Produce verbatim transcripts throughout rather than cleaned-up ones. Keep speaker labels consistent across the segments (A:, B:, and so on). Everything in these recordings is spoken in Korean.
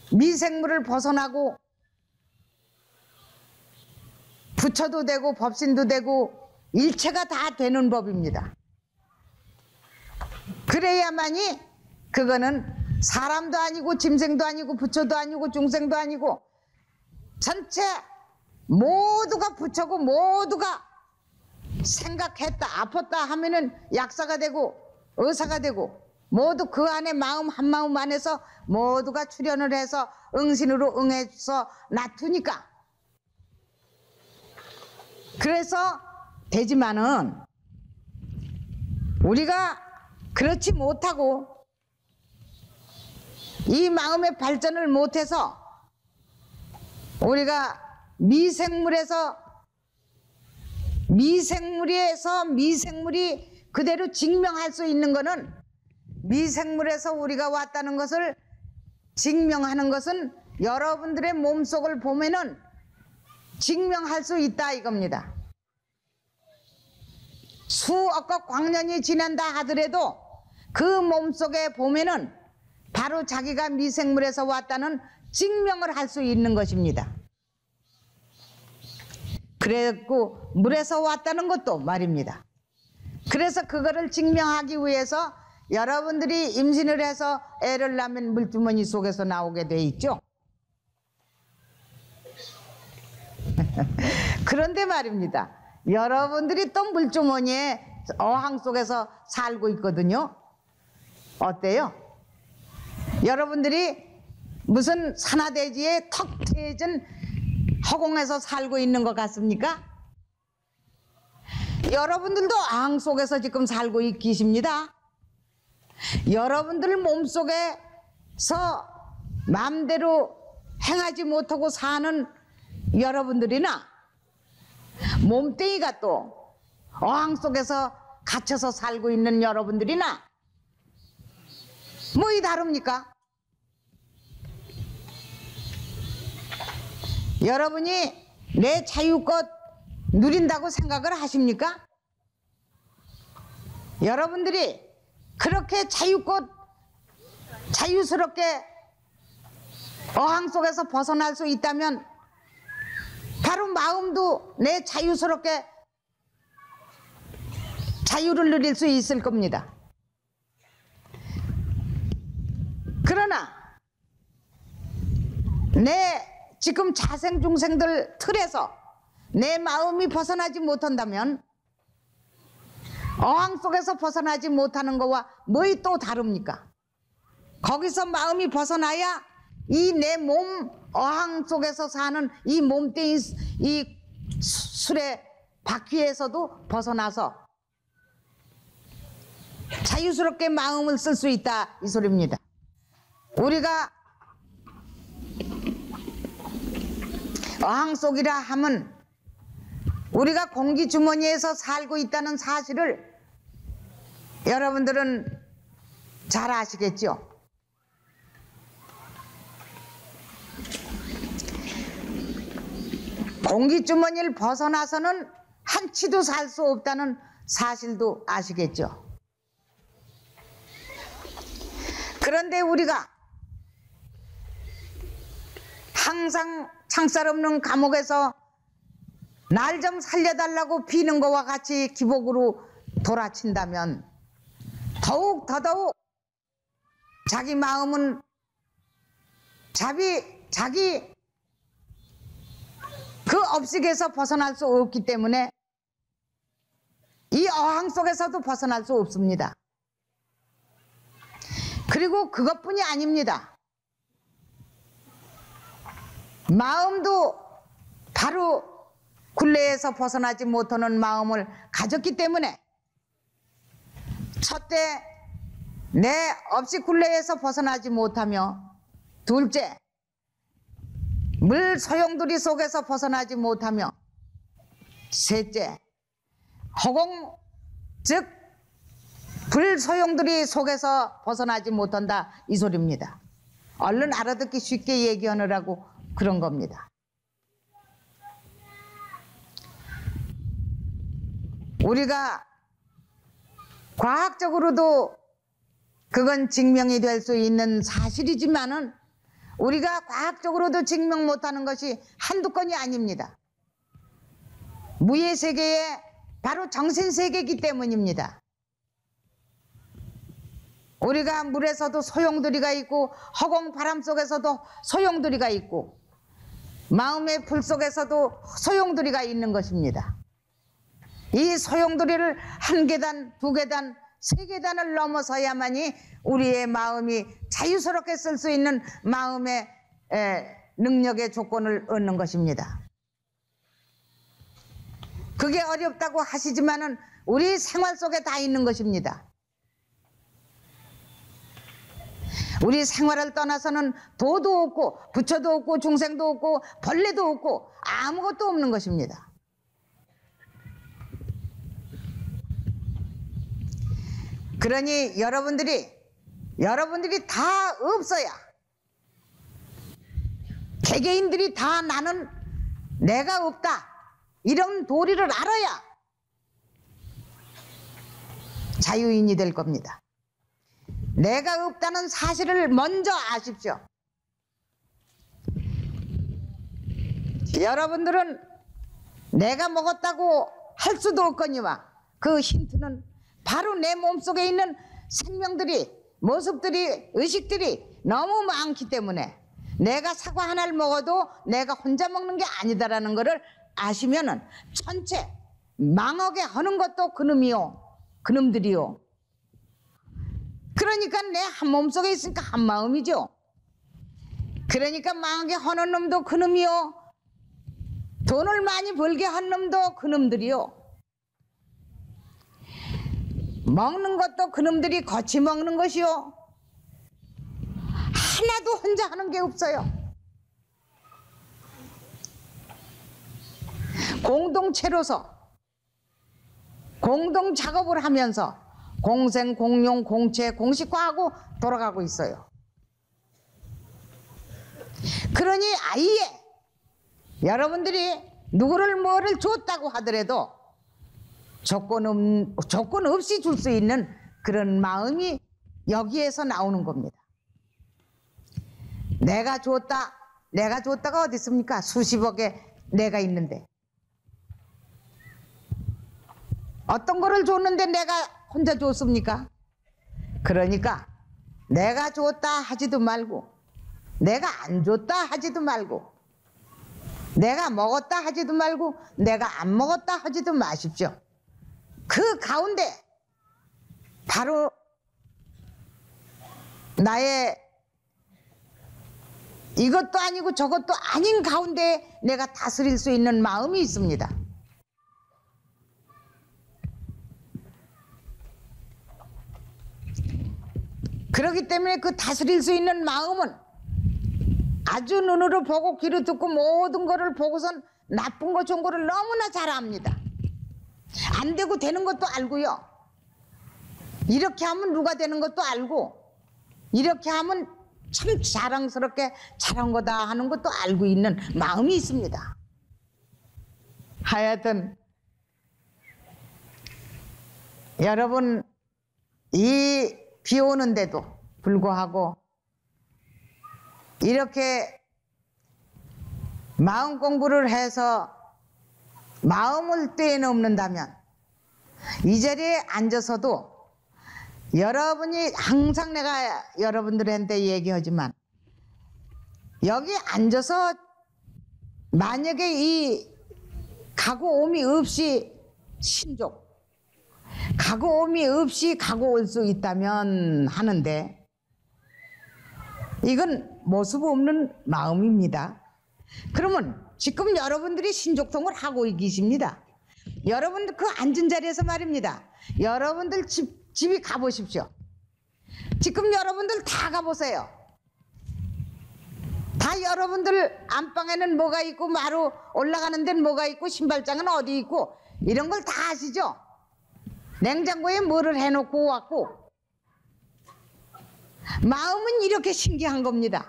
A: 미생물을 벗어나고 부처도 되고 법신도 되고 일체가 다 되는 법입니다. 그래야만이 그거는 사람도 아니고 짐승도 아니고 부처도 아니고 중생도 아니고 전체 모두가 부처고 모두가 생각했다 아팠다 하면은 약사가 되고 의사가 되고 모두 그 안에 마음 한마음 안에서 모두가 출현을 해서 응신으로 응해서 놔두니까 그래서 되지만은 우리가 그렇지 못하고 이 마음의 발전을 못해서 우리가 미생물에서 미생물에서 미생물이 그대로 증명할 수 있는 것은 미생물에서 우리가 왔다는 것을 증명하는 것은 여러분들의 몸속을 보면은 증명할 수 있다 이겁니다. 수억억 광년이 지난다 하더라도 그 몸속에 보면은 바로 자기가 미생물에서 왔다는 증명을 할 수 있는 것입니다. 그래갖고 물에서 왔다는 것도 말입니다. 그래서 그거를 증명하기 위해서 여러분들이 임신을 해서 애를 낳으면 물주머니 속에서 나오게 돼 있죠. 그런데 말입니다. 여러분들이 또 물주머니에 어항 속에서 살고 있거든요. 어때요? 여러분들이 무슨 산화대지에 턱 트여진 허공에서 살고 있는 것 같습니까? 여러분들도 어항 속에서 지금 살고 계십니다. 여러분들 몸속에서 마음대로 행하지 못하고 사는 여러분들이나 몸뚱이가 또 어항 속에서 갇혀서 살고 있는 여러분들이나 뭐이 다릅니까? 여러분이 내 자유껏 누린다고 생각을 하십니까? 여러분들이 그렇게 자유껏 자유스럽게 어항 속에서 벗어날 수 있다면 바로 마음도 내 자유스럽게 자유를 누릴 수 있을 겁니다. 그러나 내 지금 자생중생들 틀에서 내 마음이 벗어나지 못한다면 어항 속에서 벗어나지 못하는 것과 뭐이 또 다릅니까? 거기서 마음이 벗어나야 이 내 몸 어항 속에서 사는 이 몸뚱이 이 술의 바퀴에서도 벗어나서 자유스럽게 마음을 쓸 수 있다 이 소리입니다. 우리가 어항 속이라 하면 우리가 공기주머니에서 살고 있다는 사실을 여러분들은 잘 아시겠죠? 공기주머니를 벗어나서는 한치도 살 수 없다는 사실도 아시겠죠? 그런데 우리가 항상 창살 없는 감옥에서 날 좀 살려달라고 비는 것과 같이 기복으로 돌아친다면 더욱 더더욱 자기 마음은 자기, 자기 그 업식에서 벗어날 수 없기 때문에 이 어항 속에서도 벗어날 수 없습니다. 그리고 그것뿐이 아닙니다. 마음도 바로 굴레에서 벗어나지 못하는 마음을 가졌기 때문에 첫째, 내 없이 굴레에서 벗어나지 못하며 둘째, 물 소용돌이 속에서 벗어나지 못하며 셋째, 허공 즉 불 소용돌이 속에서 벗어나지 못한다 이 소리입니다. 얼른 알아듣기 쉽게 얘기하느라고 그런 겁니다. 우리가 과학적으로도 그건 증명이 될 수 있는 사실이지만은 우리가 과학적으로도 증명 못하는 것이 한두 건이 아닙니다. 무의 세계에 바로 정신세계이기 때문입니다. 우리가 물에서도 소용돌이가 있고 허공 바람 속에서도 소용돌이가 있고 마음의 불 속에서도 소용돌이가 있는 것입니다. 이 소용돌이를 한 계단, 두 계단, 세 계단을 넘어서야만이 우리의 마음이 자유스럽게 쓸 수 있는 마음의 에, 능력의 조건을 얻는 것입니다. 그게 어렵다고 하시지만은 우리 생활 속에 다 있는 것입니다. 우리 생활을 떠나서는 도도 없고 부처도 없고 중생도 없고 벌레도 없고 아무것도 없는 것입니다. 그러니 여러분들이 여러분들이 다 없어야 개개인들이 다 나는 내가 없다 이런 도리를 알아야 자유인이 될 겁니다. 내가 없다는 사실을 먼저 아십시오. 여러분들은 내가 먹었다고 할 수도 없거니와 그 힌트는 바로 내 몸속에 있는 생명들이, 모습들이, 의식들이 너무 많기 때문에 내가 사과 하나를 먹어도 내가 혼자 먹는 게 아니다라는 것을 아시면은 전체 망하게 하는 것도 그놈이요, 그놈들이요. 그러니까 내 한 몸속에 있으니까 한 마음이죠. 그러니까 망하게 하는 놈도 그놈이요, 돈을 많이 벌게 한 놈도 그놈들이요. 먹는 것도 그놈들이 거치 먹는 것이요. 하나도 혼자 하는 게 없어요. 공동체로서 공동 작업을 하면서 공생, 공용, 공채, 공식화하고 돌아가고 있어요. 그러니 아예 여러분들이 누구를 뭐를 줬다고 하더라도 조건, 없, 조건 없이 줄 수 있는 그런 마음이 여기에서 나오는 겁니다. 내가 줬다, 내가 줬다가 어디 있습니까? 수십억에 내가 있는데. 어떤 거를 줬는데 내가 혼자 줬습니까? 그러니까 내가 줬다 하지도 말고 내가 안 줬다 하지도 말고 내가 먹었다 하지도 말고 내가 안 먹었다 하지도 마십시오. 그 가운데 바로 나의 이것도 아니고 저것도 아닌 가운데 내가 다스릴 수 있는 마음이 있습니다. 그렇기 때문에 그 다스릴 수 있는 마음은 아주 눈으로 보고 귀로 듣고 모든 거를 보고선 나쁜 거 좋은 거를 너무나 잘 압니다. 안 되고 되는 것도 알고요. 이렇게 하면 누가 되는 것도 알고 이렇게 하면 참 자랑스럽게 잘한 거다 하는 것도 알고 있는 마음이 있습니다. 하여튼 여러분 이 비 오는데도 불구하고 이렇게 마음 공부를 해서 마음을 떼어놓는다면 이 자리에 앉아서도 여러분이 항상 내가 여러분들한테 얘기하지만 여기 앉아서 만약에 이 가고 오미 없이 신족 가고 오미 없이 가고 올 수 있다면 하는데 이건 모습 없는 마음입니다. 그러면 지금 여러분들이 신족통을 하고 계십니다. 여러분들 그 앉은 자리에서 말입니다. 여러분들 집, 집이 가보십시오. 지금 여러분들 다 가보세요. 다 여러분들 안방에는 뭐가 있고 마루 올라가는 데는 뭐가 있고 신발장은 어디 있고 이런 걸 다 아시죠? 냉장고에 뭐를 해놓고 왔고 마음은 이렇게 신기한 겁니다.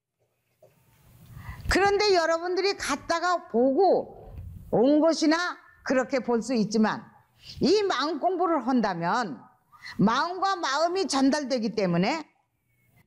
A: 그런데 여러분들이 갔다가 보고 온 것이나 그렇게 볼 수 있지만 이 마음 공부를 한다면 마음과 마음이 전달되기 때문에